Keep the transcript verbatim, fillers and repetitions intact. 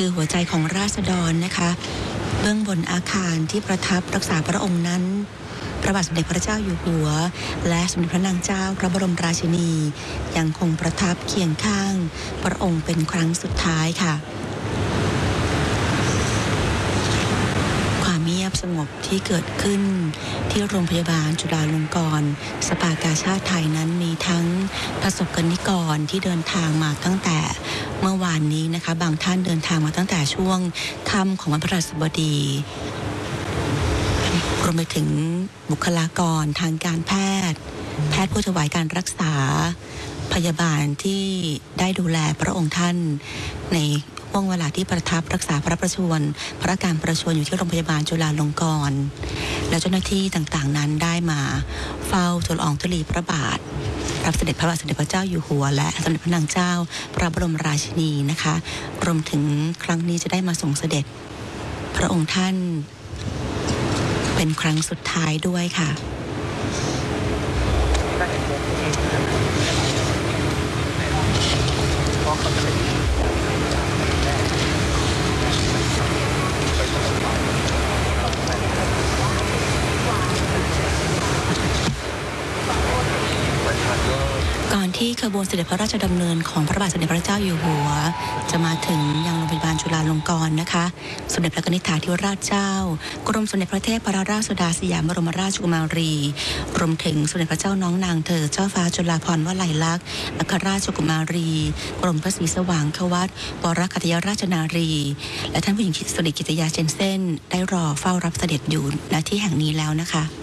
คือหัวใจของราษฎรนะคะเบื้องบนอาคารที่ประทับรักษาพระองค์นั้นพระบาทสมเด็จพระเจ้าอยู่หัวและสมเด็จพระนางเจ้าพระบรมราชินียังคงประทับเคียงข้างพระองค์เป็นครั้งสุดท้ายค่ะความเงียบสงบที่เกิดขึ้นที่โรงพยาบาลจุฬาลงกรณ์สภากาชาดไทยนั้นมีทั้งประสบกนิกรที่เดินทางมาตั้งแต่เมื่อวานนี้นะคะบางท่านเดินทางมาตั้งแต่ช่วงค่ำของวันพฤหัสบดีรวมไปถึงบุคลากรทางการแพทย์แพทย์ผู้ถวายการรักษาพยาบาลที่ได้ดูแลพระองค์ท่านในช่วงเวลาที่ประทับรักษาพระประชวรพระอาการประชวรอยู่ที่โรงพยาบาลจุฬาลงกรณ์และเจ้าหน้าที่ต่างๆนั้นได้มาเฝ้าทูลละอองธุลีพระบาทรับเสด็จพระบาทสมเด็จพระเจ้าอยู่หัวและสมเด็จพระนางเจ้าพระบรมราชินีนะคะรวมถึงครั้งนี้จะได้มาส่งเสด็จพระองค์ท่านเป็นครั้งสุดท้ายด้วยค่ะก่อนที่ขบวนเสด็จพระราชดำเนินของพระบาทสมเด็จพระเจ้าอยู่หัวจะมาถึงยังโรงพยาบาลจุฬาลงกรณ์นะคะสมเด็จพระนิธิธิราชเจ้ากรมสมเด็จพระเทพรัตนราชสุดาสยามบรมราชกุมารีรวมถึงสมเด็จพระเจ้าน้องนางเธอเจ้าฟ้าจุฬาภรณ์วลัยลักษณ์อัครราชกุมารีกรมพระศรีสว่างควัตวรคัตยราชนารีและท่านผู้หญิงสิริกิติยาเจนเซ่นได้รอเฝ้ารับเสด็จอยู่ณที่แห่งนี้แล้วนะคะ